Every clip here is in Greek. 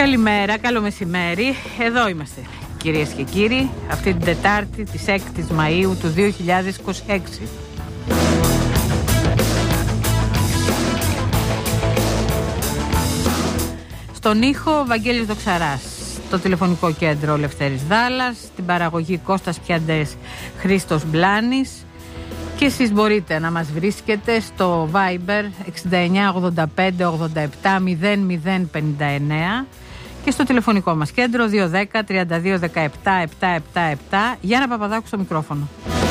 Καλημέρα, καλό μεσημέρι. Εδώ είμαστε, κυρίες και κύριοι, αυτή την Τετάρτη της 6ης Μαΐου του 2026. Στον ήχο Βαγγέλης Δοξαράς, το τηλεφωνικό κέντρο Λευτέρης Δάλλας, την παραγωγή Κώστας Πιαντές, Χρήστος Μπλάνης. Και εσείς μπορείτε να μας βρίσκετε στο Viber 69 85 87 0059 και στο τηλεφωνικό μας κέντρο 210 32 17 777. Γιάννα Παπαδάκου στο μικρόφωνο.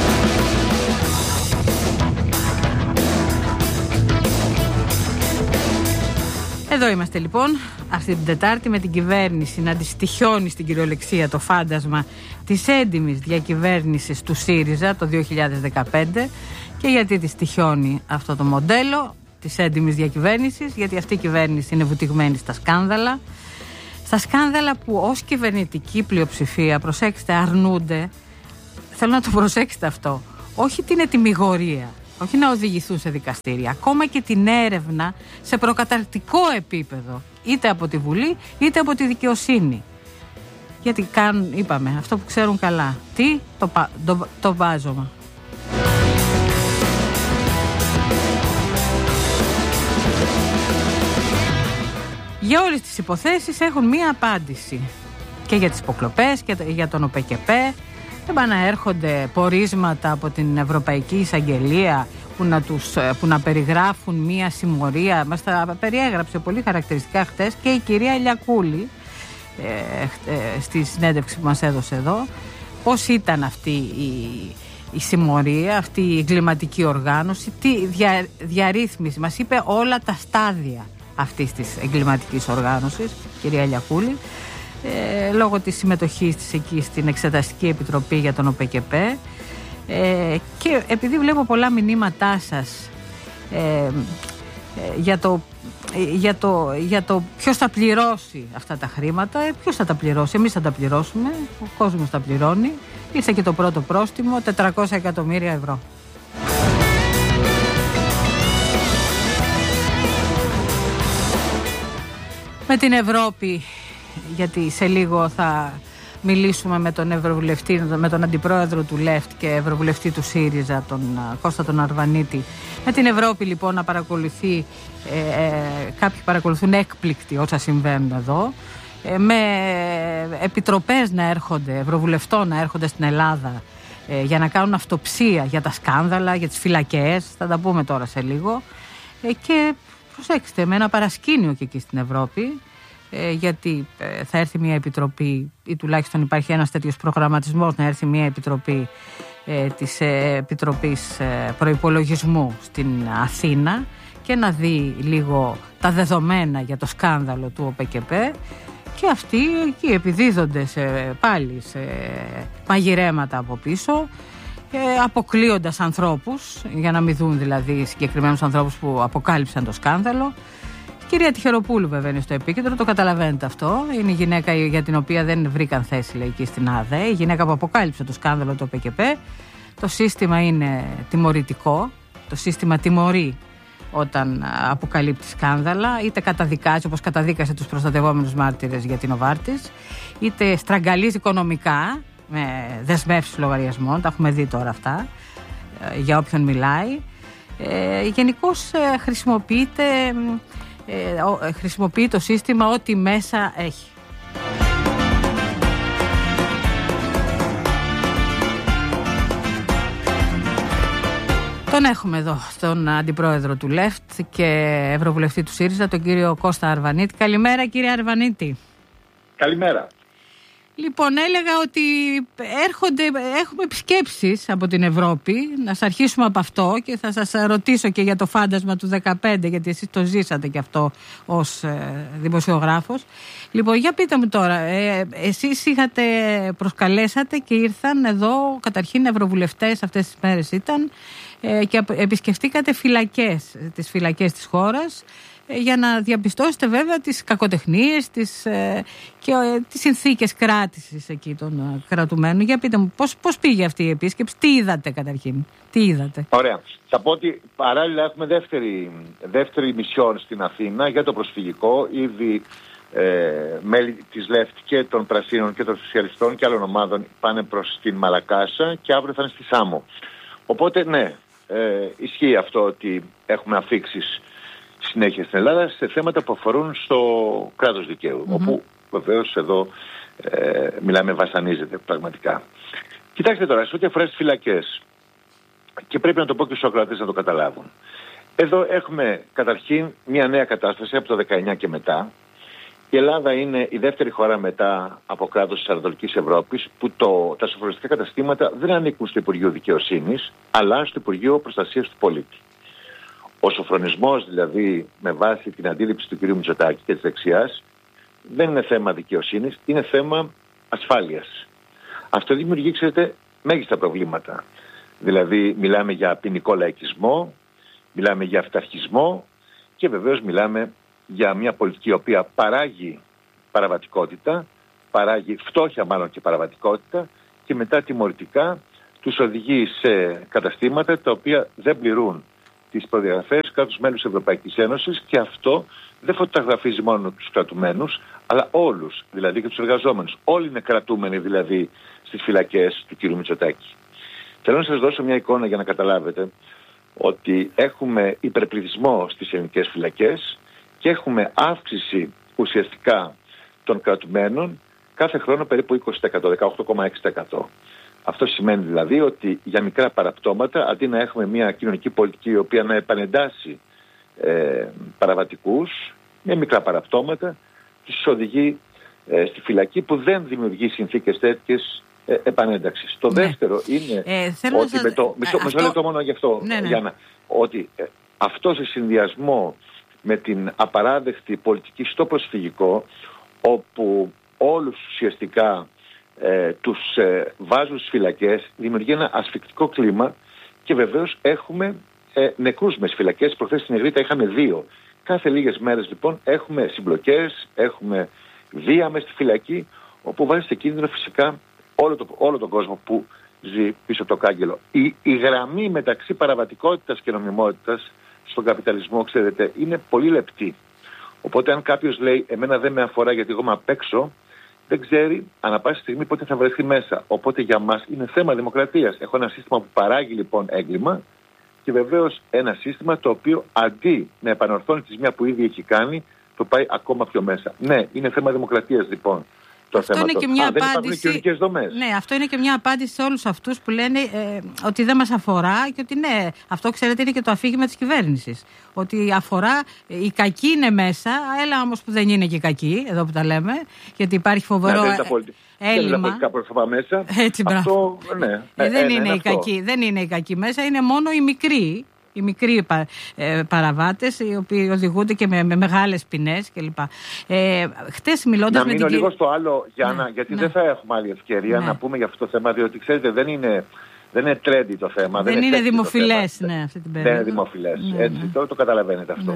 Εδώ είμαστε λοιπόν αυτή την Τετάρτη με την κυβέρνηση να τη στοιχιώνει στην κυριολεξία το φάντασμα της έντιμης διακυβέρνησης του ΣΥΡΙΖΑ το 2015. Και γιατί τη στοιχιώνει αυτό το μοντέλο της έντιμης διακυβέρνησης? Γιατί αυτή η κυβέρνηση είναι βουτυγμένη στα σκάνδαλα. Στα σκάνδαλα που ως κυβερνητική πλειοψηφία, προσέξτε, αρνούνται. Θέλω να το προσέξετε αυτό. Όχι την ετυμηγορία, όχι να οδηγηθούν σε δικαστήρια, ακόμα και την έρευνα σε προκαταρκτικό επίπεδο, είτε από τη Βουλή είτε από τη δικαιοσύνη. Γιατί κάνουν, είπαμε, αυτό που ξέρουν καλά. Τι? Το βάζωμα. Για όλες τις υποθέσεις έχουν μία απάντηση. Και για τις υποκλοπές και για τον ΟΠΕΚΕΠΕ. Δεν πάνε να έρχονται πορίσματα από την Ευρωπαϊκή Εισαγγελία που να περιγράφουν μία συμμορία. Μας τα περιέγραψε πολύ χαρακτηριστικά χτες και η κυρία Ηλιακούλη στη συνέντευξη που μας έδωσε εδώ. Πώς ήταν αυτή η συμμορία, αυτή η εγκληματική οργάνωση, τι διαρρύθμιση. Μας είπε όλα τα στάδια αυτής της εγκληματικής οργάνωσης, κυρία Ηλιακούλη, λόγω της συμμετοχής της εκεί στην Εξεταστική Επιτροπή για τον ΟΠΕΚΕΠΕ. Και επειδή βλέπω πολλά μηνύματά σας για το ποιος θα πληρώσει αυτά τα χρήματα, ποιος θα τα πληρώσει? Εμείς θα τα πληρώσουμε, ο κόσμος τα πληρώνει. Ήρθε και το πρώτο πρόστιμο, 400 εκατομμύρια ευρώ. Με την Ευρώπη, γιατί σε λίγο θα μιλήσουμε με τον Ευρωβουλευτή, με τον Αντιπρόεδρο του ΛΕΦΤ και Ευρωβουλευτή του ΣΥΡΙΖΑ, τον Κώστα τον Αρβανίτη. Με την Ευρώπη λοιπόν να παρακολουθεί, κάποιοι παρακολουθούν έκπληκτοι όσα συμβαίνουν εδώ, με επιτροπές να έρχονται, ευρωβουλευτών να έρχονται στην Ελλάδα για να κάνουν αυτοψία για τα σκάνδαλα, για τις φυλακές, θα τα πούμε τώρα σε λίγο, και προσέξτε, με ένα παρασκήνιο και εκεί στην Ευρώπη, γιατί θα έρθει μια επιτροπή, ή τουλάχιστον υπάρχει ένας τέτοιος προγραμματισμός να έρθει μια επιτροπή της Επιτροπής Προϋπολογισμού στην Αθήνα και να δει λίγο τα δεδομένα για το σκάνδαλο του ΟΠΕΚΕΠΕ, και αυτοί εκεί επιδίδονται πάλι σε μαγειρέματα από πίσω, αποκλείοντας ανθρώπους, για να μην δουν δηλαδή συγκεκριμένους ανθρώπους που αποκάλυψαν το σκάνδαλο. Η κυρία Τιχεροπούλου βέβαια είναι στο επίκεντρο, το καταλαβαίνετε αυτό. Είναι η γυναίκα για την οποία δεν βρήκαν θέση, λέει, εκεί στην ΑΔΕ. Η γυναίκα που αποκάλυψε το σκάνδαλο του ΟΠΕΚΕΠΕ. Το σύστημα είναι τιμωρητικό. Το σύστημα τιμωρεί όταν αποκαλύπτει σκάνδαλα, είτε καταδικάζει, όπως καταδίκασε τους προστατευόμενους μάρτυρες για την Νοβάρτις, είτε στραγγαλίζει οικονομικά με δεσμεύσεις λογαριασμών. Τα έχουμε δει τώρα αυτά για όποιον μιλάει. Γενικώς χρησιμοποιεί το σύστημα ό,τι μέσα έχει. Τον έχουμε εδώ, τον Αντιπρόεδρο του ΛΕΦΤ και Ευρωβουλευτή του ΣΥΡΙΖΑ, τον κύριο Κώστα Αρβανίτη. Καλημέρα, κύριε Αρβανίτη. Καλημέρα. Λοιπόν, έλεγα ότι έχουμε επισκέψεις από την Ευρώπη. Να σας αρχίσουμε από αυτό και θα σας ρωτήσω και για το φάντασμα του 2015, γιατί εσείς το ζήσατε και αυτό ως δημοσιογράφος. Λοιπόν, για πείτε μου τώρα, εσείς προσκαλέσατε και ήρθαν εδώ, καταρχήν ευρωβουλευτές αυτές τις μέρες ήταν, και επισκεφτήκατε τις φυλακές της χώρας, για να διαπιστώσετε βέβαια τις κακοτεχνίες και τις συνθήκες κράτησης εκεί των κρατουμένων. Για πείτε μου, πώς πήγε αυτή η επίσκεψη, τι είδατε καταρχήν, τι είδατε? Ωραία. Θα πω ότι παράλληλα έχουμε δεύτερη μισιόν στην Αθήνα για το προσφυγικό. Ήδη μέλη της ΛΕΦΤ και των Πρασίνων και των Σοσιαλιστών και άλλων ομάδων πάνε προς την Μαλακάσα και αύριο θα είναι στη Σάμο. Οπότε ναι, ισχύει αυτό ότι έχουμε αφίξεις συνέχεια στην Ελλάδα σε θέματα που αφορούν στο κράτος δικαίου, όπου βεβαίως εδώ μιλάμε, βασανίζεται πραγματικά. Κοιτάξτε τώρα, σε ό,τι αφορά στις φυλακές, και πρέπει να το πω και στους ακροατές να το καταλάβουν. Εδώ έχουμε καταρχήν μια νέα κατάσταση από το 19 και μετά. Η Ελλάδα είναι η δεύτερη χώρα μετά από κράτος της Ανατολικής Ευρώπης που τα σοφρονιστικά καταστήματα δεν ανήκουν στο Υπουργείο Δικαιοσύνης, αλλά στο Υπουργείο Προστασίας του Πολίτη. Ο σοφρονισμός δηλαδή, με βάση την αντίληψη του κ. Μητσοτάκη και της δεξιάς, δεν είναι θέμα δικαιοσύνης, είναι θέμα ασφάλειας. Αυτό δημιουργεί, ξέρετε, μέγιστα προβλήματα. Δηλαδή μιλάμε για ποινικό λαϊκισμό, μιλάμε για αυταρχισμό και βεβαίως μιλάμε για μια πολιτική η οποία παράγει παραβατικότητα, παράγει φτώχεια μάλλον και παραβατικότητα και μετά τιμωρητικά τους οδηγεί σε καταστήματα τα οποία δεν πληρούν τις προδιαγραφές κράτους μέλους της Ευρωπαϊκής Ένωσης και αυτό δεν φωτογραφίζει μόνο τους κρατουμένους αλλά όλους, δηλαδή και τους εργαζόμενους. Όλοι είναι κρατούμενοι δηλαδή στις φυλακές του κ. Μητσοτάκη. Θέλω να σας δώσω μια εικόνα για να καταλάβετε ότι έχουμε υπερπληθυσμό στις ελληνικές φυλακές και έχουμε αύξηση ουσιαστικά των κρατουμένων κάθε χρόνο περίπου 20%, 18,6%. Αυτό σημαίνει δηλαδή ότι για μικρά παραπτώματα, αντί να έχουμε μια κοινωνική πολιτική η οποία να επανεντάσει παραβατικούς, με μικρά παραπτώματα, τους οδηγεί στη φυλακή που δεν δημιουργεί συνθήκες τέτοιες επανένταξης. Το δεύτερο είναι ότι με το... Μισό λεπτό μόνο γι' αυτό, Γιάννα. Ότι αυτό σε συνδυασμό με την απαράδεκτη πολιτική στο προσφυγικό, όπου όλους ουσιαστικά τους βάζουν στις φυλακές, δημιουργεί ένα ασφικτικό κλίμα και βεβαίως έχουμε νεκρούς μες φυλακές. Προχθές στην Αιγρήτα είχαμε 2. Κάθε λίγες μέρες λοιπόν έχουμε συμπλοκές, έχουμε βία μες στη φυλακή, όπου βάζει σε κίνδυνο φυσικά όλο τον κόσμο που ζει πίσω από το κάγκελο. Η γραμμή μεταξύ παραβατικότητας και νομιμότητας στον καπιταλισμό, ξέρετε, είναι πολύ λεπτή. Οπότε αν κάποιος λέει εμένα δεν με αφορά γιατί εγώ είμαι απ' έξω, δεν ξέρει ανά πάση στιγμή πότε θα βρεθεί μέσα. Οπότε για μας είναι θέμα δημοκρατίας. Έχω ένα σύστημα που παράγει λοιπόν έγκλημα και βεβαίως ένα σύστημα το οποίο αντί να επανορθώνει τη ζημιά που ήδη έχει κάνει, το πάει ακόμα πιο μέσα. Ναι, είναι θέμα δημοκρατίας λοιπόν. Αυτό είναι και μια απάντηση. Ναι, αυτό είναι και μια απάντηση σε όλους αυτούς που λένε ότι δεν μας αφορά και ότι ναι, αυτό ξέρετε είναι και το αφήγημα της κυβέρνησης. Ότι αφορά, οι κακοί είναι μέσα, έλα όμως που δεν είναι και κακοί, εδώ που τα λέμε, γιατί υπάρχει φοβερό έλλειμμα. Δεν είναι πολιτικά πρόσωπα μέσα. Έτσι, αυτό, ναι, δεν είναι οι κακοί μέσα, είναι μόνο οι μικροί. Οι μικροί παραβάτες, οι οποίοι οδηγούνται και με μεγάλες ποινές κλπ. Χτες μιλώντας να μείνω λίγο στο άλλο, Γιάννα, γιατί δεν θα έχουμε άλλη ευκαιρία να πούμε για αυτό το θέμα, διότι ξέρετε δεν είναι trendy το θέμα. Δεν είναι δημοφιλές, αυτή την περίοδο. Δεν είναι δημοφιλές, έτσι, τώρα το καταλαβαίνετε αυτό.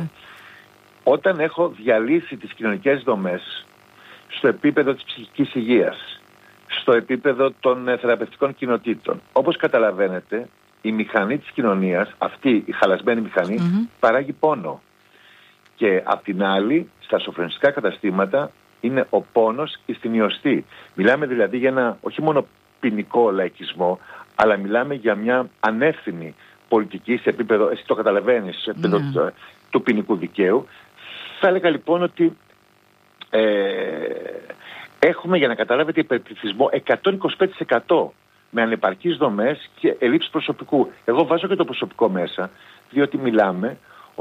Όταν έχω διαλύσει τις κοινωνικές δομές στο επίπεδο της ψυχικής υγείας, στο επίπεδο των θεραπευτικών κοινοτήτων, όπως καταλαβαίνετε, η μηχανή της κοινωνίας, αυτή η χαλασμένη μηχανή, παράγει πόνο. Και απ' την άλλη, στα σοφρονιστικά καταστήματα, είναι ο πόνος ιστιμιωστή. Μιλάμε δηλαδή για ένα όχι μόνο ποινικό λαϊκισμό, αλλά μιλάμε για μια ανεύθυνη πολιτική σε επίπεδο, εσύ το καταλαβαίνεις, σε επίπεδο του ποινικού δικαίου. Θα έλεγα λοιπόν ότι έχουμε, για να καταλάβετε, υπερπληθυσμό 125%. Με ανεπαρκείς δομές και ελλείψεις προσωπικού. Εγώ βάζω και το προσωπικό μέσα, διότι μιλάμε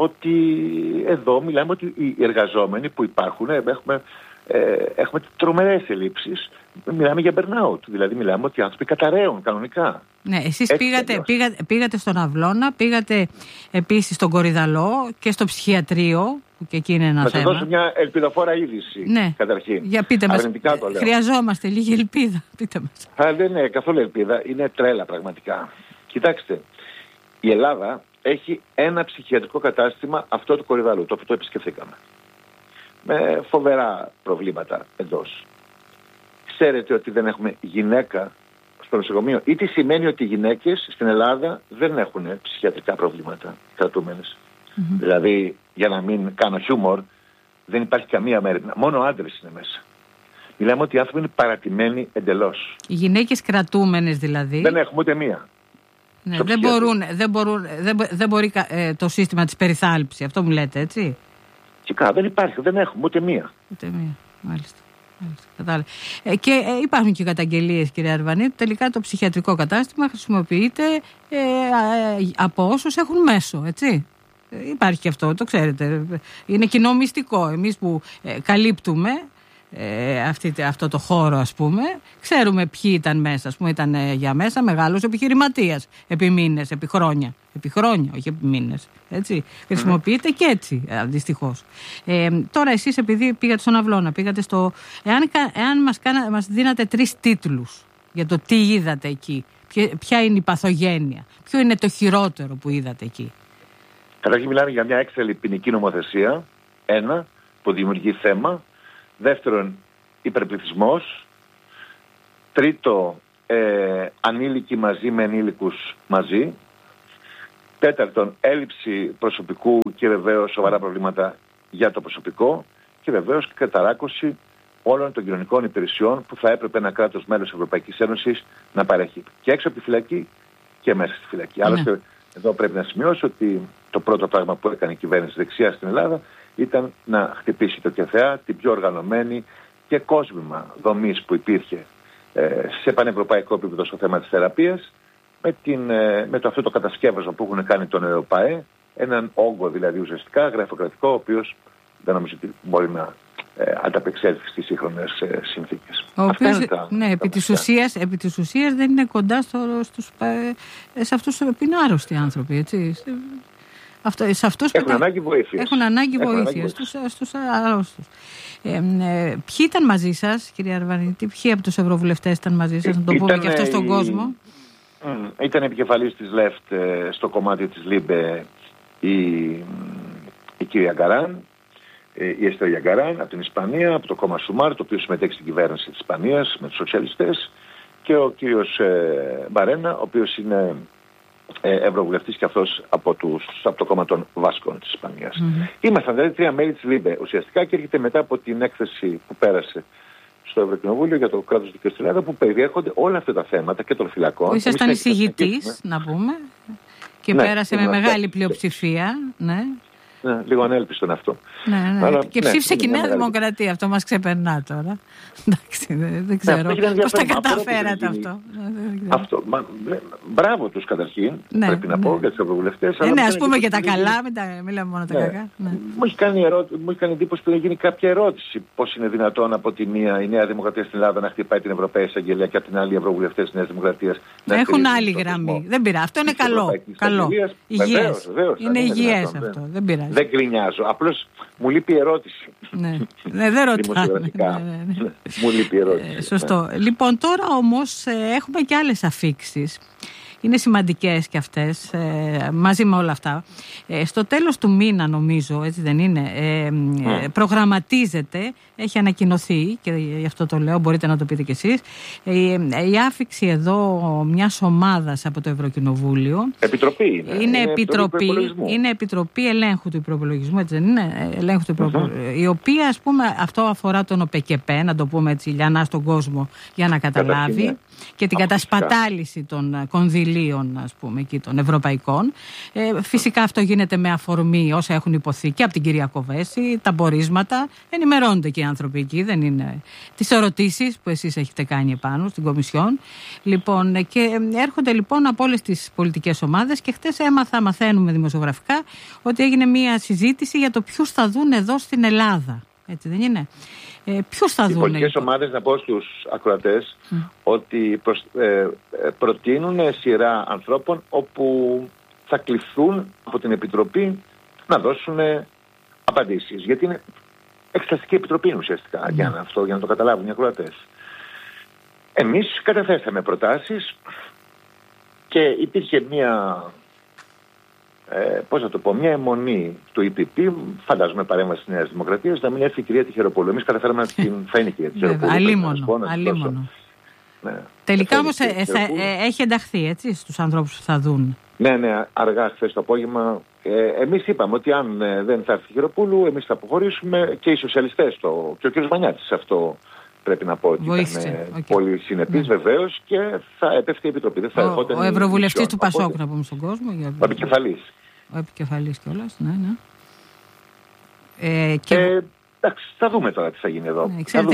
ότι οι εργαζόμενοι που υπάρχουν έχουμε τρομερές ελλείψεις. Μιλάμε για burnout, δηλαδή μιλάμε ότι οι άνθρωποι καταραίουν κανονικά. Ναι, εσείς πήγατε στον Αυλώνα, πήγατε επίσης στον Κορυδαλό και στο ψυχιατρίο, που και εκεί είναι ένα θέμα. Θα σας δώσω μια ελπιδοφόρα είδηση, καταρχήν. Για πείτε μας, χρειαζόμαστε λίγη ελπίδα, πείτε μας. Δεν είναι καθόλου ελπίδα, είναι τρέλα πραγματικά. Κοιτάξτε, η Ελλάδα έχει ένα ψυχιατρικό κατάστημα, αυτό του Κορυδαλού, το οποίο το επισκεφθήκαμε. Με φοβερά προβλήματα εντός. Ξέρετε ότι δεν έχουμε γυναίκα στο νοσοκομείο, ή τι σημαίνει ότι οι γυναίκες στην Ελλάδα δεν έχουν ψυχιατρικά προβλήματα κρατούμενες. Δηλαδή, για να μην κάνω χιούμορ, δεν υπάρχει καμία μέρημνα. Μόνο άντρες είναι μέσα. Μιλάμε ότι οι άνθρωποι είναι παρατημένοι εντελώς. Οι γυναίκες κρατούμενες δηλαδή. Δεν έχουμε ούτε μία. Ναι, δεν μπορεί το σύστημα της περιθάλψης. Αυτό μου λέτε, έτσι. Φυσικά δεν υπάρχει, δεν έχουμε ούτε μία. Ούτε μία, μάλιστα. Και υπάρχουν και καταγγελίες, κύριε Αρβανίτη, τελικά το ψυχιατρικό κατάστημα χρησιμοποιείται από όσους έχουν μέσο, έτσι. Υπάρχει και αυτό, το ξέρετε. Είναι κοινό μυστικό. Εμείς που καλύπτουμε αυτό το χώρο, ας πούμε, ξέρουμε ποιοι ήταν μέσα. Ας πούμε, ήταν για μέσα μεγάλος επιχειρηματίας επί μήνες, επί χρόνια. Επί χρόνια, όχι επί μήνες. Έτσι. Χρησιμοποιείται και έτσι, δυστυχώς. Τώρα εσείς, επειδή πήγατε στον Αυλώνα, πήγατε στο. Εάν μας δίνατε 3 τίτλους για το τι είδατε εκεί, ποια είναι η παθογένεια, ποιο είναι το χειρότερο που είδατε εκεί. Καταρχήν μιλάμε για μια έξαλλη ποινική νομοθεσία. Ένα, που δημιουργεί θέμα. Δεύτερον, υπερπληθυσμός. Τρίτο, ανήλικοι μαζί με ενήλικους μαζί. Τέταρτον, έλλειψη προσωπικού και βεβαίως σοβαρά προβλήματα για το προσωπικό. Και βεβαίως καταράκωση όλων των κοινωνικών υπηρεσιών που θα έπρεπε ένα κράτος μέλος της Ευρωπαϊκής Ένωσης να παρέχει. Και έξω από τη φυλακή και μέσα στη φυλακή. Ναι. Άλλωστε, εδώ πρέπει να σημειώσω ότι το πρώτο πράγμα που έκανε η κυβέρνηση δεξιά στην Ελλάδα ήταν να χτυπήσει το ΚΕΘΕΑ, την πιο οργανωμένη και κόσμημα δομής που υπήρχε σε πανευρωπαϊκό επίπεδο στο θέμα της θεραπείας, με αυτό το κατασκεύασμα που έχουν κάνει τον ΕΟΠΑΕ, έναν όγκο δηλαδή ουσιαστικά γραφειοκρατικό, ο οποίος δεν νομίζω ότι μπορεί να ανταπεξέλθει στις σύγχρονες συνθήκες. Ο οποίος, ναι, επί της ουσίας δεν είναι κοντά σε αυτούς που είναι άρρωστοι άνθρωποι, έτσι. Σε αυτούς έχουν ανάγκη βοήθειας. Έχουν ανάγκη βοήθειας στους αρρώστους. Ποιοι ήταν μαζί σας, κύριε Αρβανίτη, ποιοι από τους ευρωβουλευτές ήταν μαζί σας, να το πούμε και αυτό στον κόσμο. Ήταν επικεφαλής της ΛΕΦΤ στο κομμάτι της ΛΥΜΠΕ η κυρία Γκαράν, η Εστέρια Γκαράν από την Ισπανία, από το κόμμα Σουμάρ, το οποίο συμμετέχει στην κυβέρνηση της Ισπανίας με τους σοσιαλιστές, και ο κύριος Μπαρένα, ο οποίος είναι ευρωβουλευτής και αυτός από το κόμμα των Βάσκων της Ισπανίας. Ήμασταν δηλαδή 3 μέλη της ΛΥΜΠΕ ουσιαστικά, και έρχεται μετά από την έκθεση που πέρασε στο Ευρωκοινοβούλιο για το κράτος δικαίου στην Ελλάδα, που περιέχονται όλα αυτά τα θέματα και των φυλακών. Που ήσασταν εισηγητής, να πούμε, και ναι, πέρασε με μεγάλη πλειοψηφία. Ναι. Ναι, λίγο ανέλπιστον αυτό. Ναι. Αλλά, και ψήφισε και η Νέα Δημοκρατία. Αυτό μας ξεπερνά τώρα. Εντάξει, δεν ξέρω πώς τα καταφέρατε αυτό. Μπράβο τους καταρχήν, πρέπει να πω, για τους ευρωβουλευτές. Ναι, ας πούμε και τα καλά, μιλάμε μόνο τα κακά. Μου έχει κάνει εντύπωση που δεν γίνει κάποια ερώτηση. Πώς είναι δυνατόν από τη μία η Νέα Δημοκρατία στην Ελλάδα να χτυπάει την Ευρωπαϊκή Εισαγγελία και από την άλλη οι ευρωβουλευτές της Νέας Δημοκρατίας να έχουν άλλη γραμμή. Δεν πειράζει. Αυτό είναι καλό. Υγιές. Είναι υγιές αυτό. Δεν πειράζει. Δεν γκρινιάζω. Απλώς μου λείπει η ερώτηση. Ναι, δεν ρωτάω. Μου λείπει η ερώτηση. Σωστό. Λοιπόν, τώρα όμως έχουμε και άλλες αφίξεις. Είναι σημαντικές και αυτές, μαζί με όλα αυτά. Στο τέλος του μήνα, νομίζω, έτσι δεν είναι, προγραμματίζεται, έχει ανακοινωθεί, και γι' αυτό το λέω, μπορείτε να το πείτε κι εσείς, η άφιξη εδώ μιας ομάδας από το Ευρωκοινοβούλιο. Επιτροπή είναι Επιτροπή Ελέγχου του Προπολογισμού, έτσι δεν είναι, ελέγχου του Προπολογισμού, η οποία, ας πούμε, αυτό αφορά τον ΟΠΕΚΕΠΕ, να το πούμε έτσι λιανά στον κόσμο για να καταλάβει, και την κατασπατάληση των κονδυλίων, ας πούμε, εκεί των ευρωπαϊκών. Φυσικά αυτό γίνεται με αφορμή όσα έχουν υποθεί και από την κυρία Κοβέση, τα πορίσματα, ενημερώνονται και οι άνθρωποι εκεί, δεν είναι τις ερωτήσεις που εσείς έχετε κάνει επάνω στην Κομισιόν. Λοιπόν, και έρχονται λοιπόν από όλες τις πολιτικές ομάδες, και χτες μαθαίνουμε δημοσιογραφικά ότι έγινε μια συζήτηση για το ποιους θα δουν εδώ στην Ελλάδα. Έτσι δεν είναι? Ποιους θα δουν? Οι πολιτικές ομάδες, να πω στους ακροατές, ότι προτείνουν σειρά ανθρώπων όπου θα κληθούν από την Επιτροπή να δώσουν απαντήσεις. Γιατί είναι εξεταστική επιτροπή ουσιαστικά, για να το καταλάβουν οι ακροατές. Εμείς καταθέσαμε προτάσεις και υπήρχε μια αιμονή του EPP, φαντάζομαι παρέμβαση της Νέας Δημοκρατίας, να μην έρθει η κυρία Τυχεροπούλου. Εμείς καταφέραμε να την. Θα είναι η κυρία Τυχεροπούλου. Αλίμονο. Ναι. Τελικά όμως έχει ενταχθεί, έτσι, στους ανθρώπους που θα δουν. Ναι, αργά χθες το απόγευμα. Εμείς είπαμε ότι αν δεν θα έρθει η Χειροπούλου, εμείς θα αποχωρήσουμε, και οι σοσιαλιστές και ο κ. Μανιάτης αυτό πρέπει να πω ότι ήταν πολύ συνεπής, βεβαίως, και θα έπεφτε η Επιτροπή. Δεν θα ο Ευρωβουλευτής του Πασόκ, να πούμε στον κόσμο. Ο επικεφαλής. Ο επικεφαλής κιόλας, ναι. Εντάξει, θα δούμε τώρα τι θα γίνει εδώ. Ξέρετε,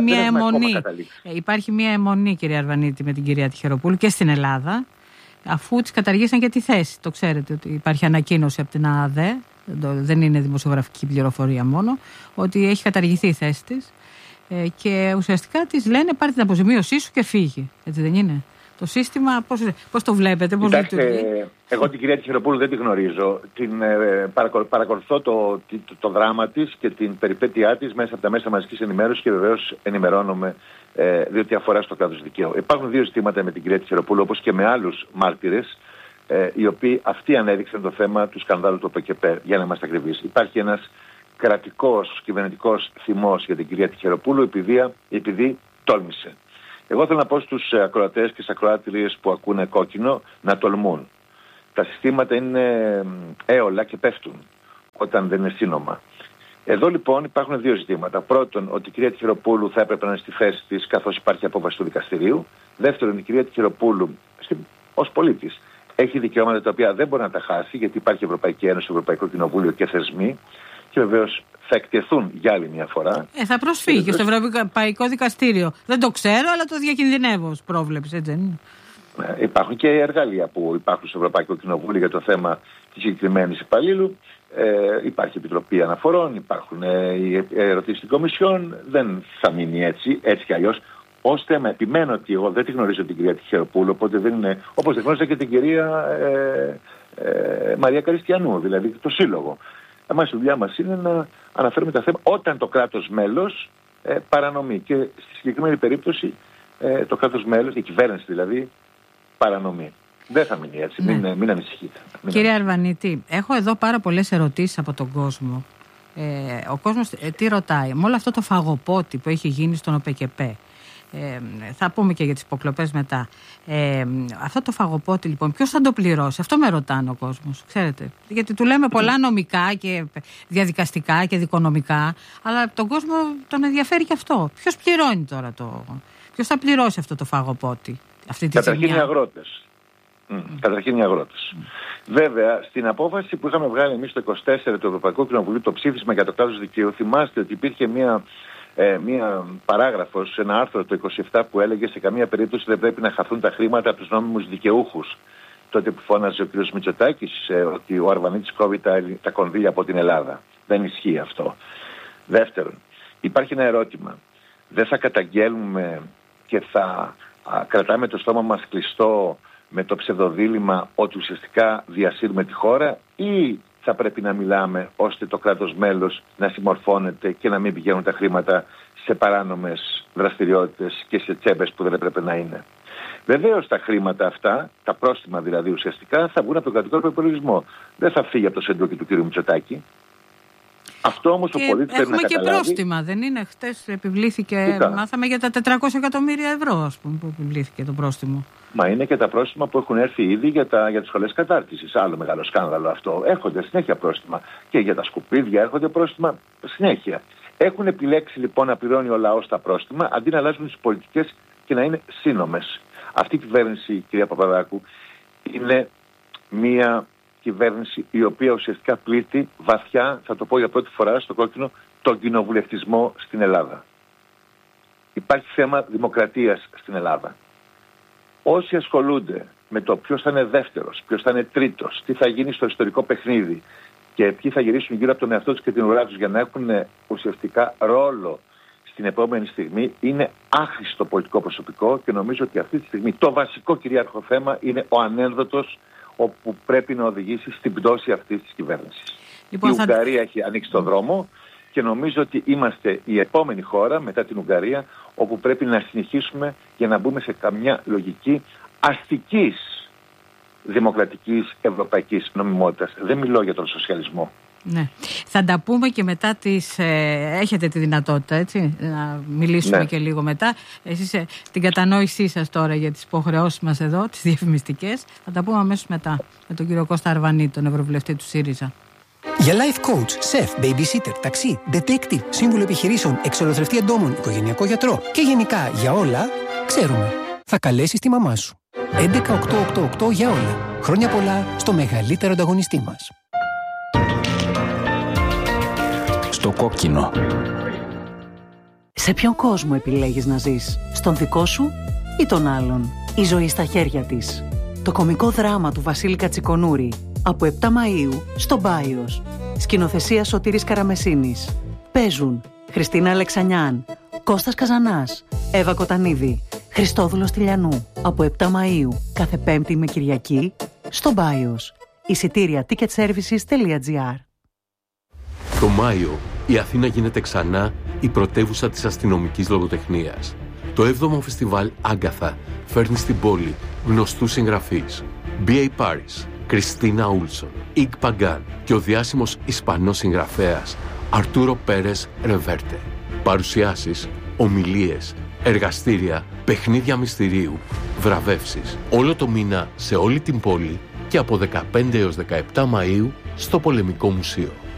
υπάρχει μια αιμονή, κυρία Αρβανίτη, με την κυρία Χειροπούλου και στην Ελλάδα, αφού της καταργήσαν και τη θέση. Το ξέρετε ότι υπάρχει ανακοίνωση από την ΑΑΔΕ, δεν είναι δημοσιογραφική πληροφορία μόνο, ότι έχει καταργηθεί η θέση της, και ουσιαστικά της λένε πάρε την αποζημίωσή σου και φύγει. Έτσι δεν είναι? Το σύστημα, πώς το βλέπετε, πώς λειτουργεί? Εγώ την κυρία Χειροπούλου δεν τη γνωρίζω. Παρακολουθώ το δράμα της και την περιπέτειά της μέσα από τα μέσα μαζικής ενημέρωσης, και βεβαίως ενημερώνομαι, διότι αφορά στο κράτος δικαίου. Υπάρχουν δύο ζητήματα με την κυρία Χειροπούλου, όπως και με άλλους μάρτυρες, οι οποίοι αυτοί ανέδειξαν το θέμα του σκανδάλου του ΟΠΕΚΕΠ, για να είμαστε ακριβείς. Υπάρχει ένας κρατικός κυβερνητικός θυμός για την κυρία Χειροπούλου επειδή τόλμησε. Εγώ θέλω να πω στους ακροατές και στις ακροάτριες που ακούνε κόκκινο να τολμούν. Τα συστήματα είναι έολα και πέφτουν όταν δεν είναι σύνομα. Εδώ λοιπόν υπάρχουν δύο ζητήματα. Πρώτον, ότι η κυρία Χειροπούλου θα έπρεπε να είναι στη θέση της, καθώς υπάρχει απόφαση του δικαστηρίου. Δεύτερον, η κυρία Χειροπούλου ως πολίτης έχει δικαιώματα τα οποία δεν μπορεί να τα χάσει, γιατί υπάρχει η Ευρωπαϊκή Ένωση, Ευρωπαϊκό Κοινοβούλιο και θεσμοί, και βεβαίως θα εκτεθούν για άλλη μια φορά. Θα προσφύγει και στο Ευρωπαϊκό Δικαστήριο. Δεν το ξέρω, αλλά το διακινδυνεύω ως πρόβλεψη, έτσι δεν είναι? Υπάρχουν και εργαλεία που υπάρχουν στο Ευρωπαϊκό Κοινοβούλιο για το θέμα της συγκεκριμένης υπαλλήλου. Υπάρχει Επιτροπή Αναφορών, υπάρχουν οι ερωτήσεις στην Κομισιόν. Δεν θα μείνει έτσι κι αλλιώς. Ως θέμα, επιμένω ότι εγώ δεν τη γνωρίζω την κυρία Χειροπούλου, οπότε δεν είναι, όπως δεν γνώριζα και την κυρία Μαρία Καριστιανού, δηλαδή το Σύλλογο. Εμάς η δουλειά μας είναι να αναφέρουμε τα θέματα όταν το κράτος μέλος παρανομεί. Και στη συγκεκριμένη περίπτωση το κράτος μέλος, η κυβέρνηση δηλαδή, παρανομεί. Δεν θα μείνει έτσι, μην ανησυχείτε. Κύριε Αρβανίτη, έχω εδώ πάρα πολλές ερωτήσεις από τον κόσμο. Ο κόσμος τι ρωτάει? Με όλο αυτό το φαγοπότη που έχει γίνει στον ΟΠΕΚΕΠ, θα πούμε και για τις υποκλοπές μετά, αυτό το φαγοπότη λοιπόν ποιος θα το πληρώσει? Αυτό με ρωτάνε ο κόσμος, ξέρετε, γιατί του λέμε πολλά νομικά και διαδικαστικά και δικονομικά, αλλά τον κόσμο τον ενδιαφέρει και αυτό. Ποιος πληρώνει τώρα ποιος θα πληρώσει αυτό το φαγοπότη, αυτή τη Καταρχήν οι αγρότες. Καταρχήν οι αγρότες. Βέβαια, στην απόφαση που είχαμε βγάλει εμείς το 24 του Ευρωπαϊκού Κοινοβουλίου, το ψήφισμα για το κράτος δικαίου, θυμάστε ότι υπήρχε μία παράγραφος, ένα άρθρο το 27 που έλεγε σε καμία περίπτωση δεν πρέπει να χαθούν τα χρήματα από τους νόμιμους δικαιούχους. Τότε που φώναζε ο κ. Μητσοτάκης ότι ο Αρβανίτης κόβει τα κονδύλια από την Ελλάδα. Δεν ισχύει αυτό. Δεύτερον, υπάρχει ένα ερώτημα. Δεν θα καταγγέλνουμε και θα κρατάμε το στόμα μας κλειστό με το ψευδοδίλημμα ότι ουσιαστικά διασύρουμε τη χώρα, ή θα πρέπει να μιλάμε ώστε το κράτος μέλος να συμμορφώνεται και να μην πηγαίνουν τα χρήματα σε παράνομες δραστηριότητες και σε τσέπες που δεν έπρεπε να είναι? Βεβαίως τα χρήματα αυτά, τα πρόστιμα δηλαδή ουσιαστικά, θα βγουν από τον κρατικό προϋπολογισμό. Δεν θα φύγει από το σεντούκι του κ. Μητσοτάκη. Αυτό όμως ο πολίτης πρέπει να καταλάβει. Έχουμε και πρόστιμα, δεν είναι? Χτες επιβλήθηκε, μάθαμε για τα 400 εκατομμύρια ευρώ, ας πούμε, που επιβλήθηκε το πρόστιμο. Μα είναι και τα πρόστιμα που έχουν έρθει ήδη για τις σχολές κατάρτισης. Άλλο μεγάλο σκάνδαλο αυτό. Έρχονται συνέχεια πρόστιμα. Και για τα σκουπίδια έρχονται πρόστιμα συνέχεια. Έχουν επιλέξει λοιπόν να πληρώνει ο λαός τα πρόστιμα αντί να αλλάζουν τις πολιτικές και να είναι σύνομες. Αυτή η κυβέρνηση, κυρία Παπαδάκου, είναι μία κυβέρνηση η οποία ουσιαστικά πλήττει βαθιά, θα το πω για πρώτη φορά στο κόκκινο, τον κοινοβουλευτισμό στην Ελλάδα. Υπάρχει θέμα δημοκρατίας στην Ελλάδα. Όσοι ασχολούνται με το ποιος θα είναι δεύτερος, ποιος θα είναι τρίτος, τι θα γίνει στο ιστορικό παιχνίδι και ποιοι θα γυρίσουν γύρω από τον εαυτό τους και την ουρά τους για να έχουν ουσιαστικά ρόλο στην επόμενη στιγμή, είναι άχρηστο πολιτικό προσωπικό, και νομίζω ότι αυτή τη στιγμή το βασικό κυρίαρχο θέμα είναι ο ανένδοτος όπου πρέπει να οδηγήσει στην πτώση αυτής της κυβέρνησης. Λοιπόν, η Ουγγαρία έχει ανοίξει τον δρόμο και νομίζω ότι είμαστε η επόμενη χώρα μετά την Ουγγαρία όπου πρέπει να συνεχίσουμε για να μπούμε σε καμιά λογική αστικής δημοκρατικής ευρωπαϊκής νομιμότητας. Δεν μιλώ για τον σοσιαλισμό. Ναι. Θα τα πούμε και μετά έχετε τη δυνατότητα, έτσι, να μιλήσουμε και λίγο μετά. Εσείς την κατανόησή σας τώρα για τις υποχρεώσεις μας εδώ, τις διαφημιστικές, θα τα πούμε αμέσως μετά με τον κύριο Κώστα Αρβανίτη, τον Ευρωβουλευτή του ΣΥΡΙΖΑ. Για life coach, chef, babysitter, ταξί, detective, σύμβουλο επιχειρήσεων, εξολοθρευτή εντόμων, οικογενειακό γιατρό και γενικά για όλα, ξέρουμε. Θα καλέσεις τη μαμά σου. 11888 για όλα. Χρόνια πολλά στο μεγαλύτερο ανταγωνιστή μας. Στο κόκκινο. Σε ποιον κόσμο επιλέγεις να ζεις? Στον δικό σου ή τον άλλον? Η ζωή στα χέρια της. Το κωμικό δράμα του Βασίλη Κατσικονούρη. Από 7 Μαΐου στο Μπάιος. Σκηνοθεσία Σωτήρης Καραμεσίνης. Παίζουν Χριστίνα Αλεξανιάν, Κώστας Καζανάς, Εύα Κοτανίδη, Χριστόδουλος Τηλιανού. Από 7 Μαΐου κάθε Πέμπτη με Κυριακή στο Μπάιος. Εισιτήρια ticketservices.gr. Το Μάιο η Αθήνα γίνεται ξανά η πρωτεύουσα της αστυνομικής λογοτεχνίας. Το 7ο φεστιβάλ Άγκαθα φέρνει στην πόλη γνωστούς συγγραφείς. B.A. Paris, Κριστίνα Ούλσον, Ιγ Παγκάν και ο διάσημος Ισπανός συγγραφέας Αρτούρο Πέρες Ρεβέρτε. Παρουσιάσεις, ομιλίες, εργαστήρια, παιχνίδια μυστηρίου, βραβεύσεις. Όλο το μήνα σε όλη την πόλη και από 15 έως 17 Μαΐου στο Πολεμικό Μουσείο.